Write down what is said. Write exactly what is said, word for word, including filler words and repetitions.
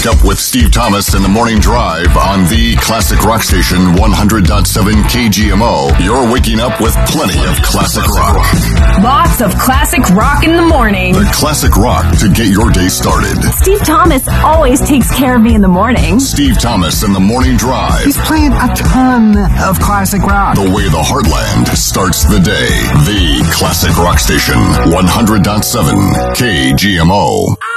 Wake up with Steve Thomas in the morning drive on the classic rock station one hundred point seven K G M O. You're waking up with plenty of classic rock. Lots of classic rock in the morning. The classic rock to get your day started. Steve Thomas always takes care of me in the morning. Steve Thomas in the morning drive. He's playing a ton of classic rock. The way the heartland starts the day. The classic rock station one hundred point seven K G M O.